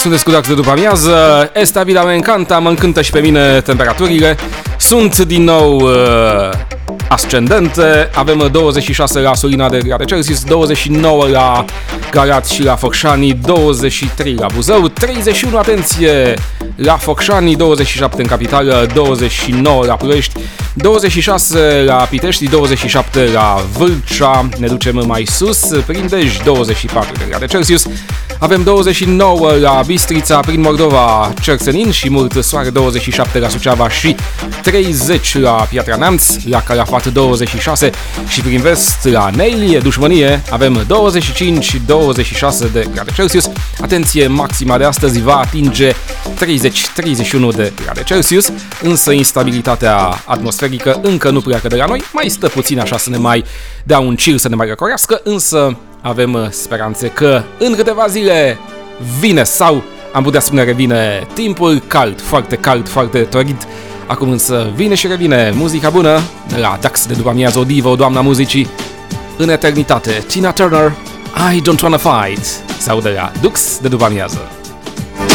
sunteți cu Dax de după amiază. Esta vida me encanta, mă încântă și pe mine temperaturile. Sunt din nou ascendente. Avem 26 la Sulina de grade Celsius, 29 la Galați și la Focșani, 23 la Buzău, 31, atenție, la Focșani, 27 în capitală, 29 la Ploiești, 26 la Pitești, 27 la Vâlcea, ne ducem mai sus, prin Dej, 24 de grade Celsius, avem 29 la Bistrița, prin Moldova, Cersenin și mult soare, 27 la Suceava și 30 la Piatra Neamț, la Calafat 26 și prin vest la Neilie, Dușmănie, avem 25-26 de grade Celsius. Atenție, maxima de astăzi va atinge 30-31 de grade Celsius, însă instabilitatea atmosferică încă nu pleacă de la noi, mai stă puțin așa să ne mai dea un cir, să ne mai răcorească, însă avem speranțe că în câteva zile vine sau am putea spune revine timpul cald, foarte torid. Acum însă vine și revine muzica bună de la Dax de după amiază, o divă, o doamna muzicii în eternitate. Tina Turner, I Don't Wanna Fight, sau de la Dux de după amiază.